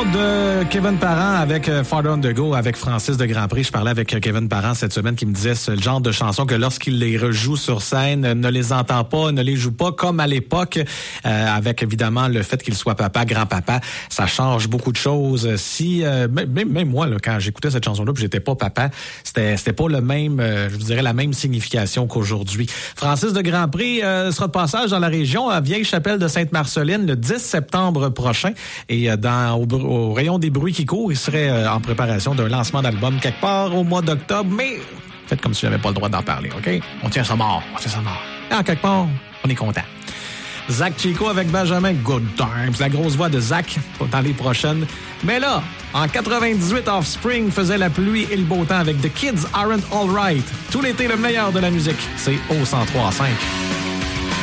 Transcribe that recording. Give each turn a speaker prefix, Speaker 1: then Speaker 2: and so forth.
Speaker 1: de Kevin Parent avec Farther on the Go avec Francis de Grandpré. Je parlais avec Kevin Parent cette semaine qui me disait c'est le genre de chansons que lorsqu'il les rejoue sur scène, ne les entend pas, ne les joue pas comme à l'époque, avec évidemment le fait qu'il soit papa, grand-papa. Ça change beaucoup de choses. Même moi, là, quand j'écoutais cette chanson-là, puis j'étais pas papa, c'était pas le même, je vous dirais, la même signification qu'aujourd'hui. Francis de Grandpré sera de passage dans la région à Vieille-Chapelle de Sainte-Marceline le 10 septembre prochain. Et au rayon des bruits qui courent, il serait en préparation d'un lancement d'album quelque part au mois d'octobre, mais faites comme si j'avais pas le droit d'en parler, OK? On tient ça mort. Et en quelque part, on est content. Zach Chico avec Benjamin, Good Times. La grosse voix de Zach dans les prochaines. Mais là, en 98, Offspring faisait la pluie et le beau temps avec The Kids Aren't Alright. Tout l'été, le meilleur de la musique, c'est au 103.5.